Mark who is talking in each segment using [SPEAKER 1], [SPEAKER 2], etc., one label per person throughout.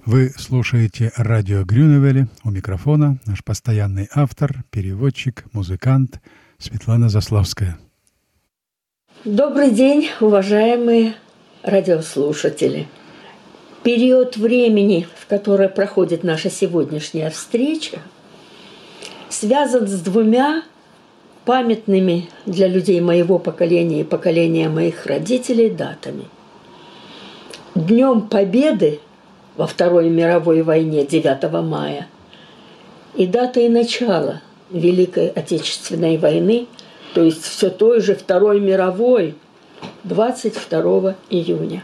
[SPEAKER 1] Вы слушаете радио Грюневели. У микрофона наш постоянный автор, переводчик, музыкант Светлана Заславская.
[SPEAKER 2] Добрый день, уважаемые радиослушатели. Период времени, в который проходит наша сегодняшняя встреча, связан с двумя памятными для людей моего поколения и поколения моих родителей датами. Днем Победы во Второй мировой войне 9 мая и датой начала Великой Отечественной войны, то есть все той же Второй мировой, 22 июня.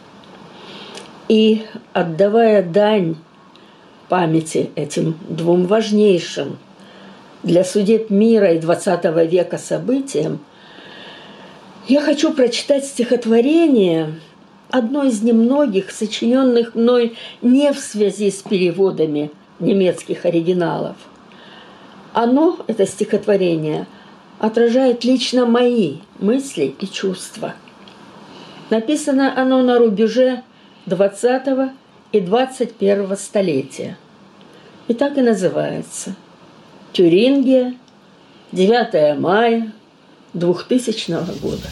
[SPEAKER 2] И отдавая дань памяти этим двум важнейшим для судеб мира и XX века событиям, я хочу прочитать стихотворение, одно из немногих, сочиненных мной не в связи с переводами немецких оригиналов. Оно, это стихотворение, отражает лично мои мысли и чувства. Написано оно на рубеже 20 и 21 столетия. И так и называется. Тюрингия, 9 мая 2000 года.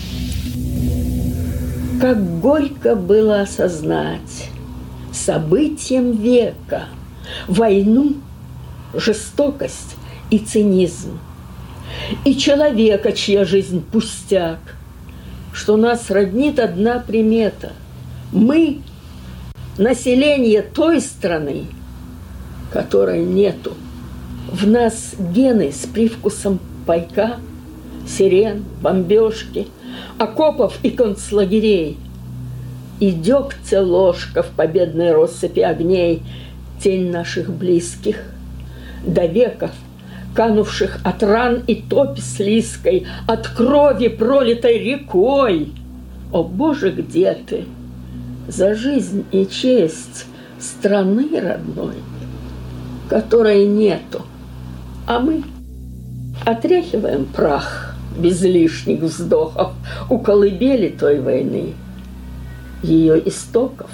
[SPEAKER 2] Как горько было осознать событием века войну, жестокость и цинизм, и человека, чья жизнь пустяк, что нас роднит одна примета. Мы – население той страны, которой нету. В нас гены с привкусом пайка, сирен, бомбежки, окопов и концлагерей. И дегтя ложка в победной россыпи огней, тень наших близких, до веков, канувших от ран и топи слизкой, от крови, пролитой рекой. О, Боже, где ты? За жизнь и честь страны родной, которой нету. А мы отряхиваем прах без лишних вздохов у колыбели той войны, ее истоков.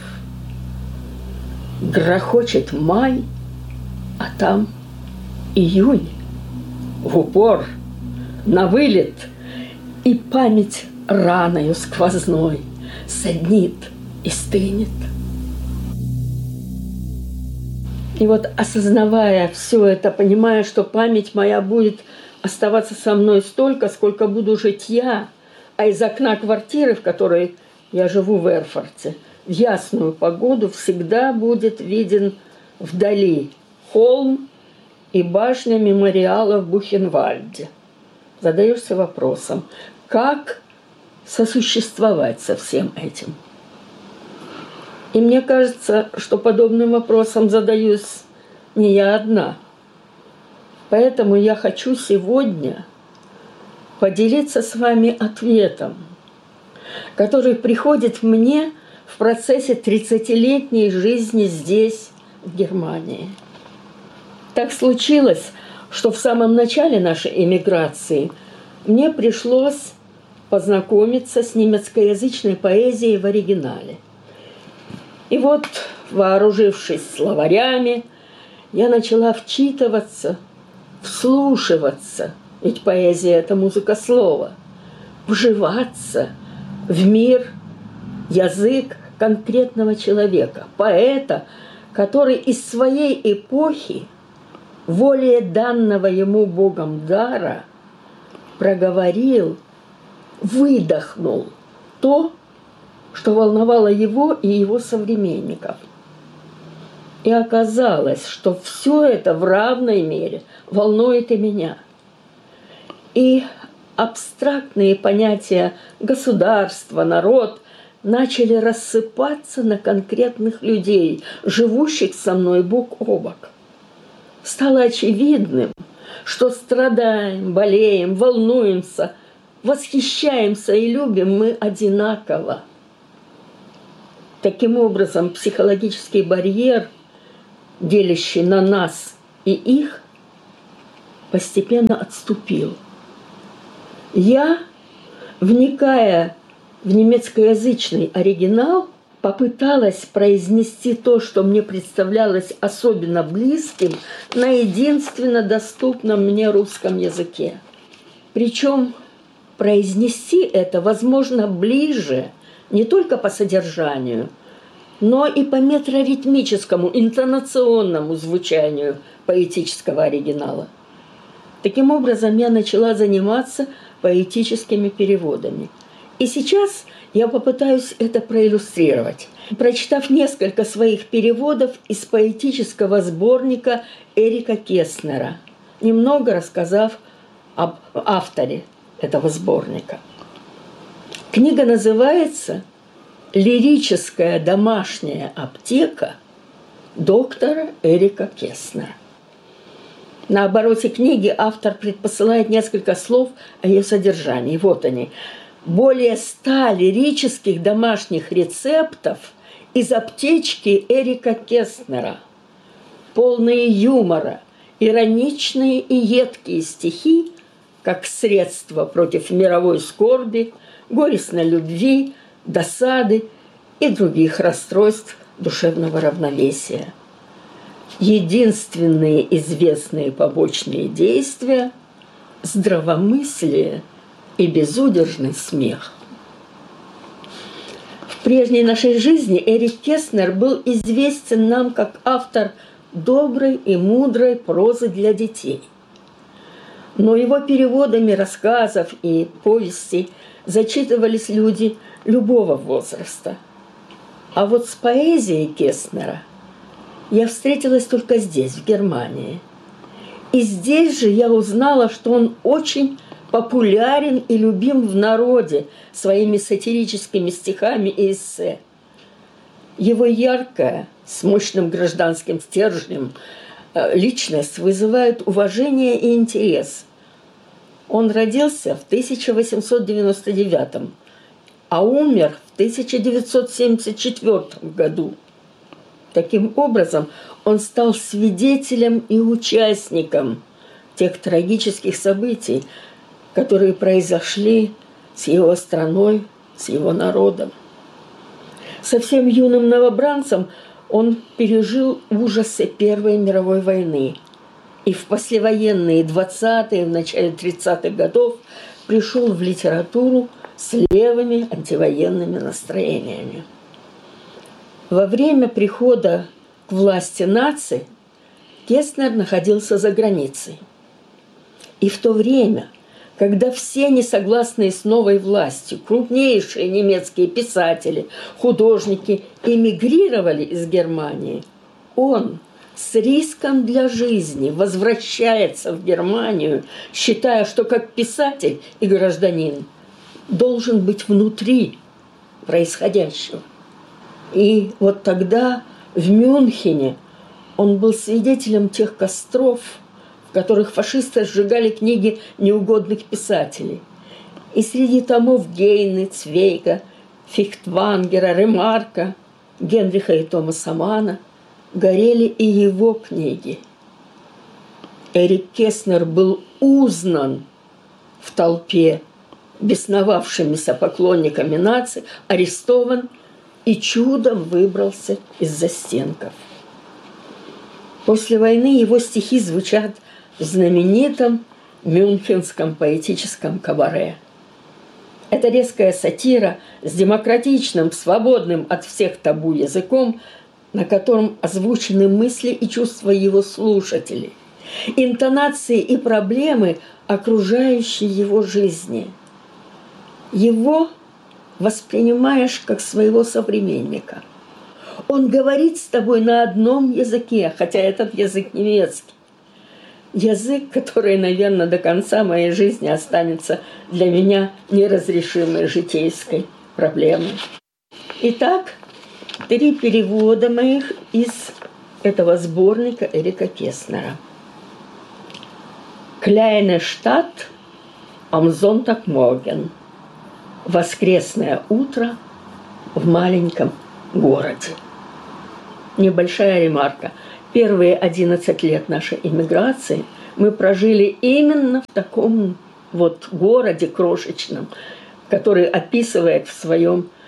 [SPEAKER 2] Грохочет май, а там июнь, в упор, на вылет, и память раною сквозной саднит и стынет. И вот, осознавая все это, понимая, что память моя будет оставаться со мной столько, сколько буду жить я, а из окна квартиры, в которой я живу в Эрфурте, в ясную погоду всегда будет виден вдали холм и башня мемориала в Бухенвальде. Задаешься вопросом, как сосуществовать со всем этим? И мне кажется, что подобным вопросом задаюсь не я одна. Поэтому я хочу сегодня поделиться с вами ответом, который приходит мне в процессе 30-летней жизни здесь, в Германии. Так случилось, что в самом начале нашей эмиграции мне пришлось познакомиться с немецкоязычной поэзией в оригинале. И вот, вооружившись словарями, я начала вчитываться, вслушиваться, ведь поэзия – это музыка слова, вживаться в мир, язык конкретного человека, поэта, который из своей эпохи, воле данного ему Богом дара, проговорил, выдохнул то, что волновало его и его современников. И оказалось, что все это в равной мере волнует и меня. И абстрактные понятия государство, народ начали рассыпаться на конкретных людей, живущих со мной бок о бок. Стало очевидным, что страдаем, болеем, волнуемся, восхищаемся и любим мы одинаково. Таким образом, психологический барьер, делящий на нас и их, постепенно отступил. Я, вникая в немецкоязычный оригинал, попыталась произнести то, что мне представлялось особенно близким, на единственно доступном мне русском языке. Причем произнести это, возможно, ближе не только по содержанию, но и по метроритмическому, интонационному звучанию поэтического оригинала. Таким образом, я начала заниматься поэтическими переводами. И сейчас я попытаюсь это проиллюстрировать, прочитав несколько своих переводов из поэтического сборника Эрика Кеснера, немного рассказав об авторе этого сборника. Книга называется «Лирическая домашняя аптека доктора Эрика Кеснера». На обороте книги автор предпосылает несколько слов о ее содержании. Вот они. Более 100 лирических домашних рецептов из аптечки Эрика Кеснера. Полные юмора, ироничные и едкие стихи, как средство против мировой скорби, горестной любви, досады и других расстройств душевного равновесия. Единственные известные побочные действия – здравомыслие и безудержный смех. В прежней нашей жизни Эрик Кеснер был известен нам как автор доброй и мудрой прозы для детей. Но его переводами рассказов и повестей зачитывались люди любого возраста. А вот с поэзией Кеснера я встретилась только здесь, в Германии. И здесь же я узнала, что он очень популярен и любим в народе своими сатирическими стихами и эссе. Его яркая, с мощным гражданским стержнем, личность вызывает уважение и интерес. Он родился в 1899, а умер в 1974 году. Таким образом, он стал свидетелем и участником тех трагических событий, которые произошли с его страной, с его народом. Совсем юным новобранцем он пережил ужасы Первой мировой войны и в послевоенные 20-е, в начале 30-х годов пришел в литературу с левыми антивоенными настроениями. Во время прихода к власти наций Кеснер находился за границей. И в то время, когда все несогласные с новой властью, крупнейшие немецкие писатели, художники эмигрировали из Германии, он с риском для жизни возвращается в Германию, считая, что как писатель и гражданин должен быть внутри происходящего. И вот тогда в Мюнхене он был свидетелем тех костров, в которых фашисты сжигали книги неугодных писателей. И среди томов Гейны, Цвейга, Фихтвангера, Ремарка, Генриха и Томаса Манна горели и его книги. Эрик Кеснер был узнан в толпе бесновавшимися поклонниками наций, арестован и чудом выбрался из застенков. После войны его стихи звучат в знаменитом мюнхенском поэтическом кабаре. Это резкая сатира с демократичным, свободным от всех табу языком, на котором озвучены мысли и чувства его слушателей, интонации и проблемы окружающей его жизни. Его воспринимаешь как своего современника. Он говорит с тобой на одном языке, хотя этот язык немецкий. Язык, который, наверное, до конца моей жизни останется для меня неразрешимой житейской проблемой. Итак, 3 перевода моих из этого сборника Эрика Кеснера. «Kleine Stadt am Sonntagmorgen». «Воскресное утро в маленьком городе». Небольшая ремарка. Первые 11 лет нашей эмиграции мы прожили именно в таком вот городе крошечном, который описывает в своем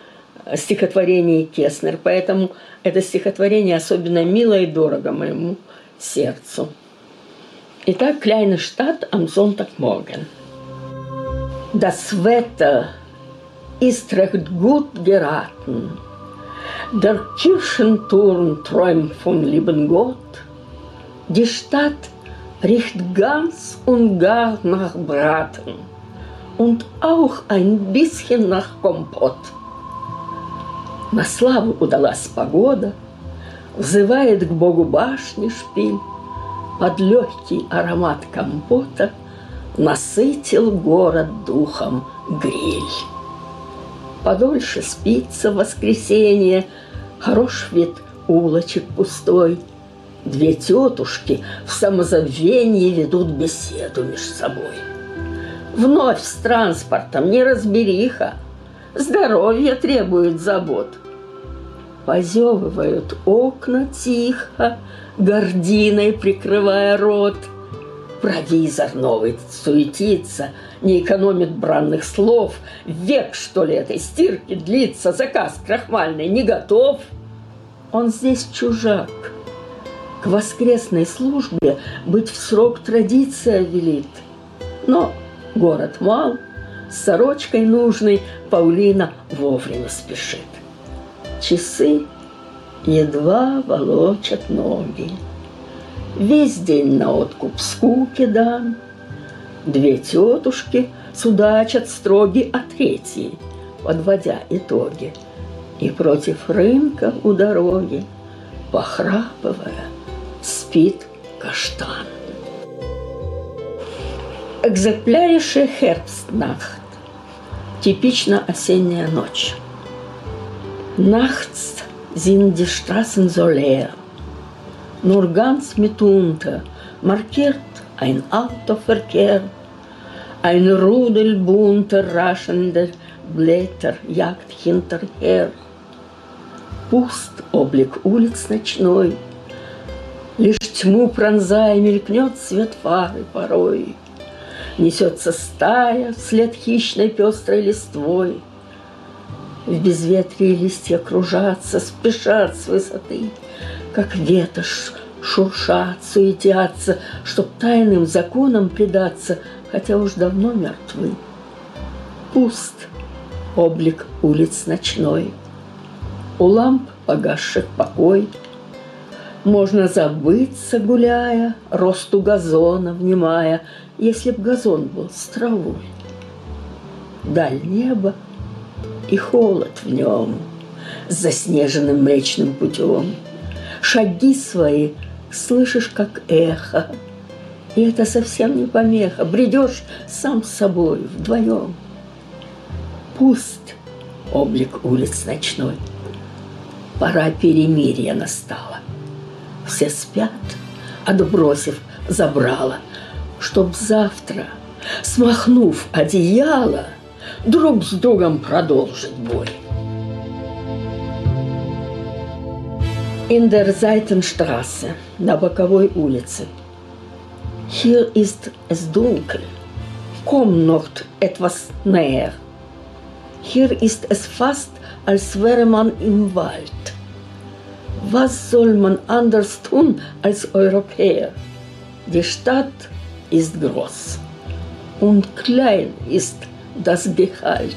[SPEAKER 2] стихотворений Кеснер, поэтому это стихотворение особенно мило и дорого моему сердцу. Итак, «Kleine Stadt am Sonntagmorgen». Das Wetter ist recht gut geraten. Der Kirchenturm träumt vom lieben Gott. Die Stadt riecht ganz und gar nach Braten und auch ein bisschen nach Компот. На славу удалась погода, взывает к Богу башни шпиль, под легкий аромат компота насытил город духом гриль. Подольше спится в воскресенье, хорош вид улочек пустой. Две тетушки в самозабвении ведут беседу меж собой. Вновь с транспортом неразбериха, здоровье требует забот. Позевывают окна тихо, гординой прикрывая рот. Провизор новый суетится, не экономит бранных слов. Век, что ли, этой стирки длится, заказ крахмальный не готов. Он здесь чужак. К воскресной службе быть в срок традиция велит. Но город мал, с сорочкой нужной Паулина вовремя спешит. Часы едва волочат ноги. Весь день на откуп скуки дан. Две тетушки судачат строги о третьей, подводя итоги. И против рынка у дороги, похрапывая, спит каштан. Экземпляrische Herbstnacht. Типично осенняя ночь. Nachts sind die Straßen so leer. Nur ganz mitunter markiert ein Autoverkehr. Ein Rudel bunter, raschender Blätter jagt hinterher. Пуст облик улиц ночной, лишь тьму пронзая, мелькнет свет фары порой. Несется стая вслед хищной пестрой листвой. В безветрии листья кружатся, спешат с высоты, как ветошь шуршат, суетятся, чтоб тайным законам предаться, хотя уж давно мертвы. Пуст облик улиц ночной, у ламп погасших покой. Можно забыться, гуляя, росту газона внимая, если б газон был с травой. Даль неба и холод в нем, с заснеженным млечным путем. Шаги свои слышишь, как эхо, и это совсем не помеха. Бредешь сам с собой вдвоем. Пуст облик улиц ночной, пора перемирия настала. Все спят, отбросив забрало, чтоб завтра, смахнув одеяло, друг с другом продолжить бой. In der Seitenstraße, на боковой улице. Hier ist es dunkel. Komm noch etwas näher. Hier ist es fast, als wäre man im Wald. Was soll man anders tun als Europäer? Die Stadt ist groß und klein ist das Gehalt.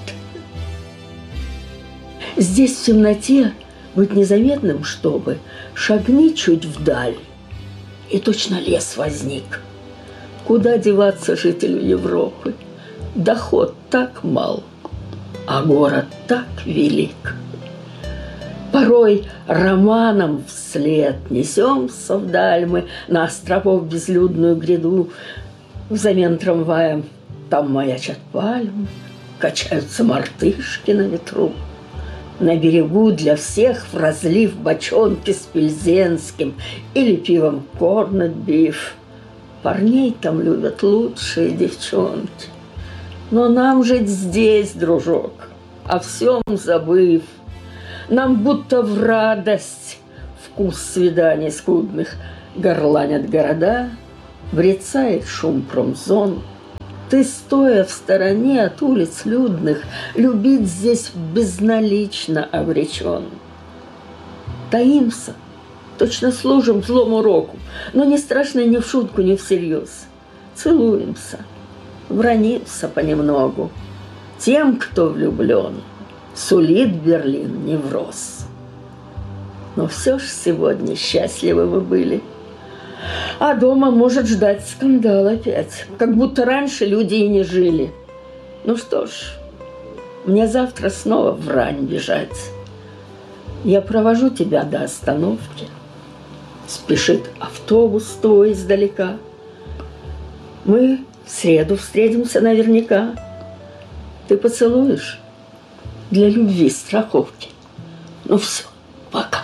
[SPEAKER 2] Здесь в темноте быть незаметным, чтобы шагни чуть вдаль, и точно лес возник. Куда деваться жителю Европы? Доход так мал, а город так велик. Порой романом вслед несемся вдаль мы на островов безлюдную гряду. Взамен трамваем там маячат пальмы, качаются мартышки на ветру. На берегу для всех в разлив бочонки с пильзенским или пивом корнет-биф. Парней там любят лучшие девчонки. Но нам жить здесь, дружок, о всем забыв. Нам будто в радость вкус свиданий скудных горланят города, брецает шум промзон. Ты, стоя в стороне от улиц людных, любить здесь безналично обречен. Таимся, точно служим злому року, но не страшно ни в шутку, ни всерьез. Целуемся, бранимся понемногу. Тем, кто влюблен, сулит Берлин невроз. Но все ж сегодня счастливы вы были. А дома может ждать скандал опять, как будто раньше люди и не жили. Ну что ж, мне завтра снова в рань бежать. Я провожу тебя до остановки. Спешит автобус твой издалека. Мы в среду встретимся наверняка. Ты поцелуешь для любви страховки. Ну все, пока.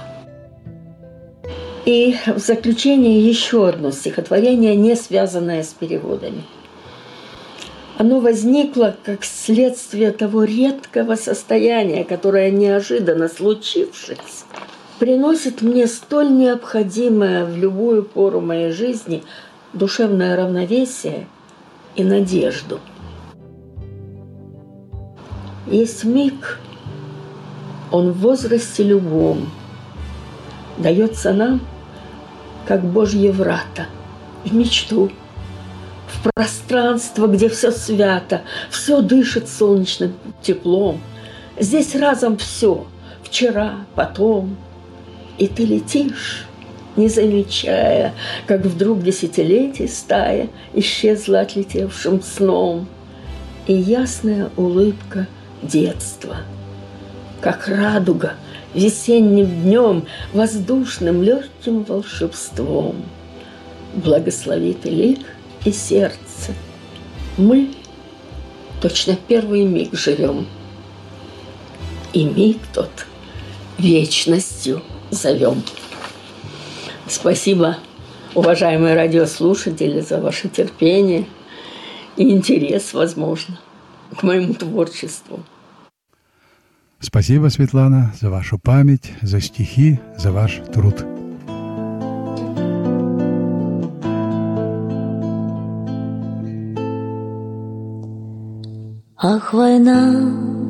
[SPEAKER 2] И в заключение еще одно стихотворение, не связанное с переводами. Оно возникло как следствие того редкого состояния, которое, неожиданно случившись, приносит мне столь необходимое в любую пору моей жизни душевное равновесие и надежду. Есть миг, он в возрасте любом дается нам, как Божье врата, в мечту, в пространство, где все свято, все дышит солнечным теплом. Здесь разом все, вчера, потом. И ты летишь, не замечая, как вдруг десятилетий стая исчезла отлетевшим сном. И ясная улыбка детства, как радуга весенним днем, воздушным легким волшебством. Благословит и лик, и сердце. Мы точно первый миг живем, и миг тот вечностью зовем. Спасибо, уважаемые радиослушатели, за ваше терпение и интерес, возможно, к моему творчеству.
[SPEAKER 1] Спасибо, Светлана, за вашу память, за стихи, за ваш труд.
[SPEAKER 3] Ах, война,